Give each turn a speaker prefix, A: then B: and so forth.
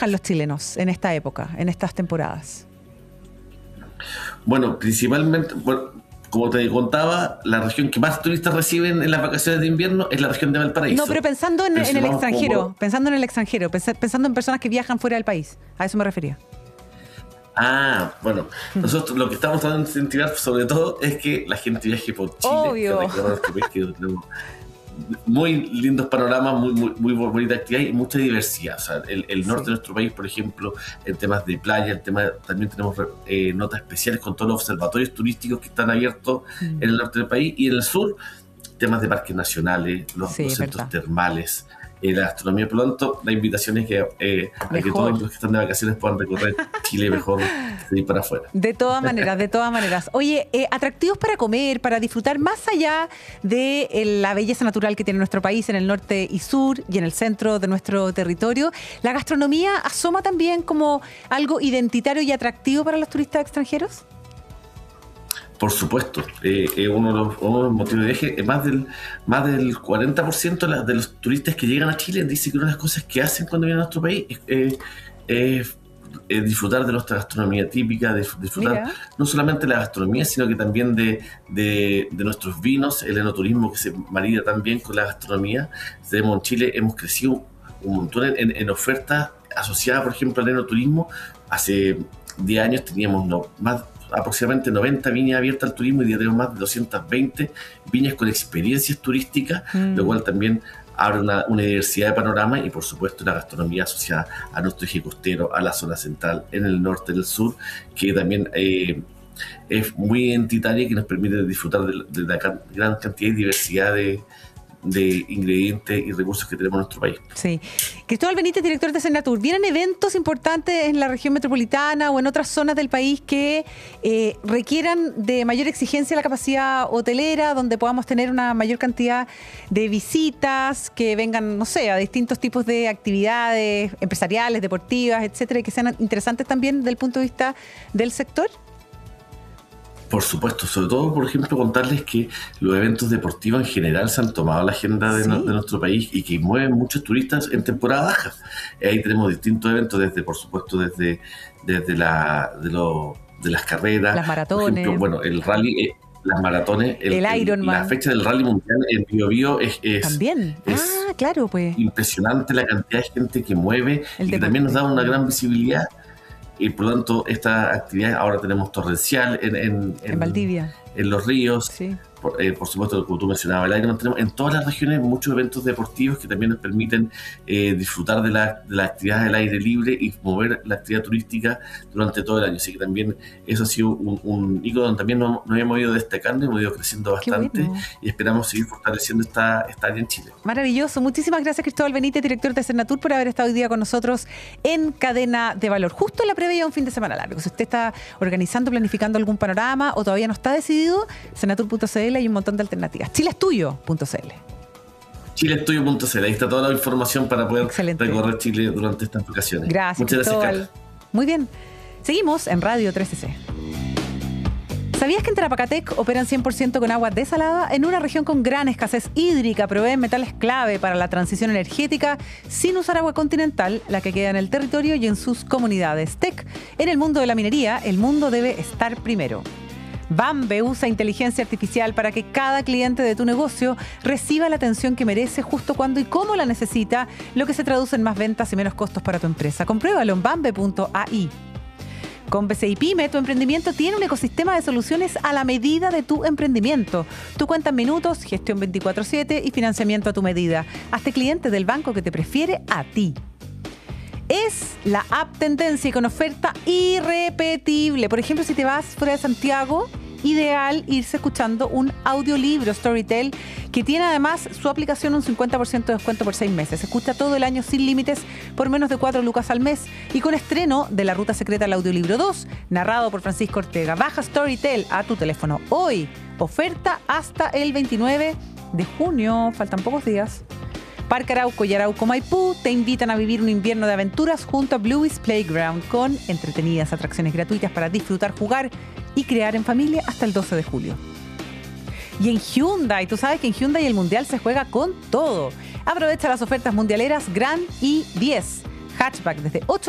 A: viajan los chilenos en esta época, en estas temporadas?
B: Bueno, principalmente, como te contaba, la región que más turistas reciben en las vacaciones de invierno es la región de Valparaíso.
A: No, pero pensando en el extranjero, pensando en personas que viajan fuera del país. A eso me refería.
B: Bueno, nosotros lo que estamos tratando de incentivar sobre todo es que la gente viaje por Chile.
A: Obvio.
B: Que tenemos muy lindos panoramas, muy bonita actividad y mucha diversidad. O sea, el norte de nuestro país, por ejemplo, en temas de playa, también tenemos notas especiales con todos los observatorios turísticos que están abiertos en el norte del país, y en el sur, temas de parques nacionales, los centros termales, la gastronomía. Por lo tanto, la invitación es que a que todos los que están de vacaciones puedan recorrer Chile mejor de ir para afuera.
A: De todas maneras. Oye, atractivos para comer, para disfrutar más allá de la belleza natural que tiene nuestro país en el norte y sur y en el centro de nuestro territorio. ¿La gastronomía asoma también como algo identitario y atractivo para los turistas extranjeros?
B: Por supuesto, uno de los motivos de viaje, más del 40% de los turistas que llegan a Chile dice que una de las cosas que hacen cuando vienen a nuestro país es disfrutar de nuestra gastronomía típica, disfrutar no solamente de la gastronomía, sino que también de nuestros vinos, el enoturismo que se marida también con la gastronomía. Tenemos en Chile, hemos crecido un montón en ofertas asociadas, por ejemplo, al enoturismo. Hace 10 años teníamos aproximadamente 90 viñas abiertas al turismo, y ya tenemos más de 220 viñas con experiencias turísticas, lo cual también abre una diversidad de panoramas, y por supuesto una gastronomía asociada a nuestro eje costero, a la zona central, en el norte, en el sur, que también es muy identitaria y que nos permite disfrutar de la gran cantidad y diversidad de ingredientes y recursos que tenemos en nuestro país.
A: Sí. Cristóbal Benítez, director de Senatur, ¿vienen eventos importantes en la región metropolitana o en otras zonas del país que requieran de mayor exigencia a la capacidad hotelera, donde podamos tener una mayor cantidad de visitas, que vengan, no sé, a distintos tipos de actividades empresariales, deportivas, etcétera, y que sean interesantes también desde el punto de vista del sector?
B: Por supuesto, sobre todo, por ejemplo, contarles que los eventos deportivos en general se han tomado la agenda de nuestro país y que mueven muchos turistas en temporada baja. Ahí tenemos distintos eventos, por supuesto, desde las carreras,
A: las maratones,
B: por ejemplo, bueno, el rally, las maratones,
A: el Ironman.
B: La fecha del rally mundial en Biobío es
A: también. Claro, pues.
B: Impresionante la cantidad de gente que mueve y que también nos da una gran visibilidad. Y por lo tanto, esta actividad ahora tenemos torrencial en
A: Valdivia,
B: en los ríos.
A: Sí.
B: Por supuesto, como tú mencionabas, el Ironman, tenemos en todas las regiones muchos eventos deportivos que también nos permiten disfrutar de la actividad del aire libre y mover la actividad turística durante todo el año. Así que también eso ha sido un ícono donde también nos hemos ido destacando, hemos ido creciendo bastante, y esperamos seguir fortaleciendo esta área en Chile.
A: Maravilloso. Muchísimas gracias, Cristóbal Benítez, director de Senatur, por haber estado hoy día con nosotros en Cadena de Valor. Justo en la previa de un fin de semana largo. Si usted está organizando, planificando algún panorama o todavía no está decidido, senatur.cl hay un montón de alternativas. Chilestuyo.cl.
B: Chilestuyo.cl, ahí está toda la información para poder recorrer Chile durante estas vacaciones.
A: Gracias,
B: muchas
A: Cristóbal.
B: Gracias, Carla.
A: Muy bien. Seguimos en Radio 13C. ¿Sabías que en Tarapacatec operan 100% con agua desalada? En una región con gran escasez hídrica, proveen metales clave para la transición energética sin usar agua continental, la que queda en el territorio y en sus comunidades. TEC, en el mundo de la minería, el mundo debe estar primero. Bambe usa inteligencia artificial para que cada cliente de tu negocio reciba la atención que merece justo cuando y cómo la necesita, lo que se traduce en más ventas y menos costos para tu empresa. Compruébalo en bambe.ai. Con BCI Pyme, tu emprendimiento tiene un ecosistema de soluciones a la medida de tu emprendimiento. Tu cuenta en minutos, gestión 24/7 y financiamiento a tu medida. Hazte cliente del banco que te prefiere a ti. Es la app tendencia y con oferta irrepetible. Por ejemplo, si te vas fuera de Santiago, ideal irse escuchando un audiolibro Storytel, que tiene además su aplicación un 50% de descuento por 6 meses. Escucha todo el año sin límites por menos de 4 lucas al mes y con estreno de La Ruta Secreta al Audiolibro 2, narrado por Francisco Ortega. Baja Storytel a tu teléfono hoy. Oferta hasta el 29 de junio. Faltan pocos días. Parque Arauco y Arauco Maipú te invitan a vivir un invierno de aventuras junto a Bluey's Playground, con entretenidas atracciones gratuitas para disfrutar, jugar y crear en familia hasta el 12 de julio. Y en Hyundai, tú sabes que en Hyundai el Mundial se juega con todo. Aprovecha las ofertas mundialeras Grand i10. Hatchback desde 8